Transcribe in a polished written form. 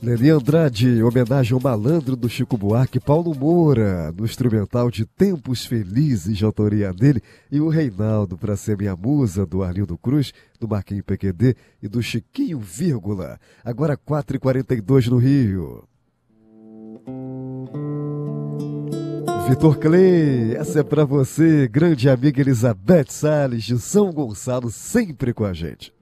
Leni Andrade, homenagem ao malandro do Chico Buarque, Paulo Moura, no instrumental de Tempos Felizes, de autoria dele, e o Reinaldo, pra ser minha musa, do Arlindo Cruz, do Marquinhos PQD e do Chiquinho Vírgula. Agora 4h42 no Rio. Vitor Clay, essa é pra você, grande amiga Elizabeth Salles, de São Gonçalo, sempre com a gente.